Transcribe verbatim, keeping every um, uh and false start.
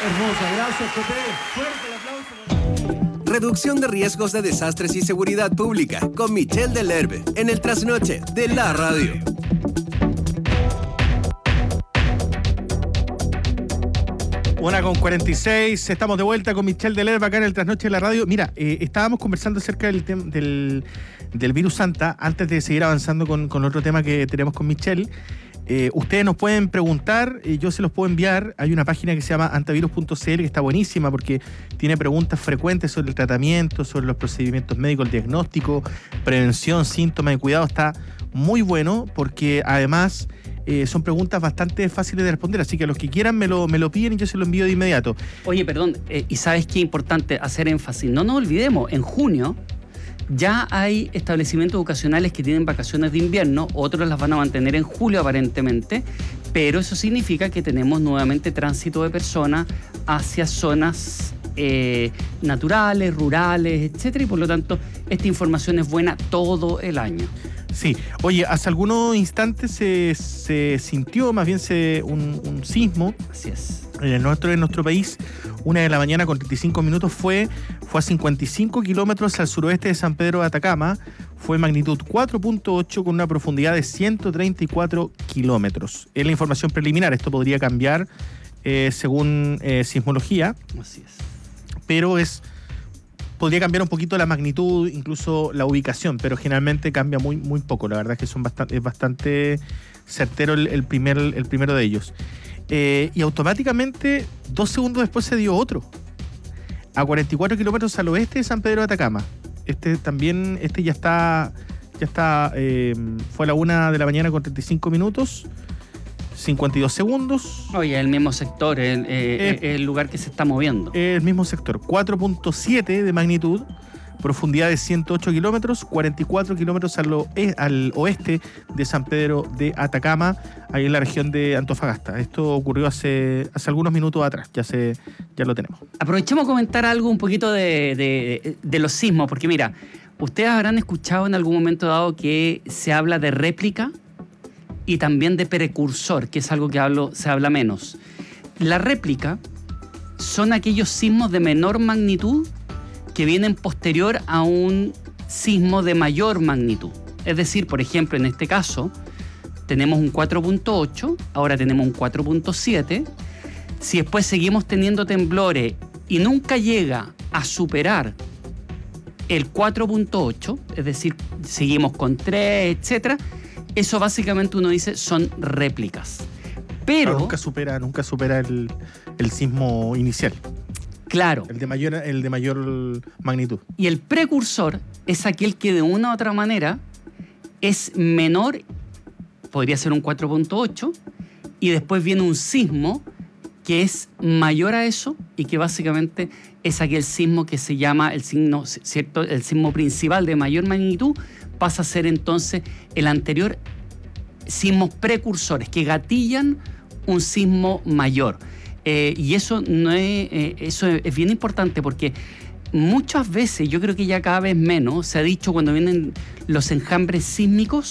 Hermosa, gracias, Pepe. Fuerte el aplauso. Reducción de riesgos de desastres y seguridad pública con Michel Delerbe en el Trasnoche de la Radio. Una con cuarenta y seis, estamos de vuelta con Michel Delerbe acá en el Trasnoche de la Radio. Mira, eh, estábamos conversando acerca del, tem- del, del virus Santa antes de seguir avanzando con, con otro tema que tenemos con Michel. Eh, ustedes nos pueden preguntar, eh, yo se los puedo enviar. Hay una página que se llama antivirus punto c l que está buenísima porque tiene preguntas frecuentes sobre el tratamiento, sobre los procedimientos médicos, el diagnóstico, prevención, síntomas y cuidado. Está muy bueno porque además eh, son preguntas bastante fáciles de responder, así que los que quieran me lo, me lo piden y yo se lo envío de inmediato. Oye, perdón, eh, y sabes qué importante hacer énfasis, no nos olvidemos, en junio ya hay establecimientos educacionales que tienen vacaciones de invierno, otros las van a mantener en julio aparentemente, pero eso significa que tenemos nuevamente tránsito de personas hacia zonas eh, naturales, rurales, etcétera, y por lo tanto esta información es buena todo el año. Sí, oye, hace algunos instantes se, se sintió más bien se, un, un sismo. Así es. En el nuestro, en nuestro país, una de la mañana con treinta y cinco minutos fue, fue a cincuenta y cinco kilómetros al suroeste de San Pedro de Atacama. Fue magnitud cuatro punto ocho con una profundidad de ciento treinta y cuatro kilómetros. Es la información preliminar, esto podría cambiar eh, según eh, sismología. Así es. Pero es... podría cambiar un poquito la magnitud, incluso la ubicación, pero generalmente cambia muy, muy poco. La verdad es que son bastante, es bastante certero el, el, primer, el primero de ellos. Eh, y automáticamente, dos segundos después se dio otro, a cuarenta y cuatro kilómetros al oeste de San Pedro de Atacama. Este también, este ya está, ya está, eh, fue a la una de la mañana con treinta y cinco minutos, cincuenta y dos segundos. Oye, el mismo sector, el, eh, eh, el lugar que se está moviendo. El mismo sector, cuatro punto siete de magnitud, profundidad de ciento ocho kilómetros, cuarenta y cuatro kilómetros al, o- al oeste de San Pedro de Atacama, ahí en la región de Antofagasta. Esto ocurrió hace, hace algunos minutos atrás, ya, se, ya lo tenemos. Aprovechemos a comentar algo un poquito de, de, de los sismos, porque mira, ustedes habrán escuchado en algún momento dado que se habla de réplica y también de precursor, que es algo que hablo, se habla menos. La réplica son aquellos sismos de menor magnitud que vienen posterior a un sismo de mayor magnitud. Es decir, por ejemplo, en este caso, tenemos un cuatro punto ocho, ahora tenemos un cuatro punto siete. Si después seguimos teniendo temblores y nunca llega a superar el cuatro punto ocho, es decir, seguimos con tres, etcétera, eso básicamente uno dice son réplicas. Pero, Pero nunca supera, nunca supera el, el sismo inicial, claro, el de mayor, el de mayor magnitud. y el precursor es aquel que de una u otra manera es menor, podría ser un cuatro punto ocho, y después viene un sismo que es mayor a eso y que básicamente es aquel sismo que se llama el sismo, ¿cierto? El sismo principal de mayor magnitud, pasa a ser entonces el anterior, sismos precursores que gatillan un sismo mayor. Eh, y eso, no es, eh, eso es bien importante porque muchas veces, yo creo que ya cada vez menos, se ha dicho cuando vienen los enjambres sísmicos,